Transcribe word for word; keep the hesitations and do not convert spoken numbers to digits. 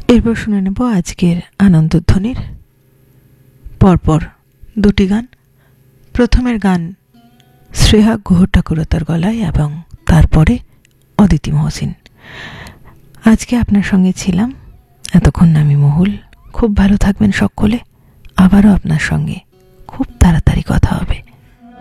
এরপর শুনে নেব আজকের আনন্দধ্বনির পরপর দুটি গান। প্রথমের গান শ্রেয়া ঘোষ ঠাকুরতার গলায় এবং তারপরে অদিতি মহসিন। আজকে আপনার সঙ্গে ছিলাম এতক্ষণ আমি মহুল। খুব ভালো থাকবেন সকলে। আবারও আপনার সঙ্গে খুব তাড়াতাড়ি কথা হবে।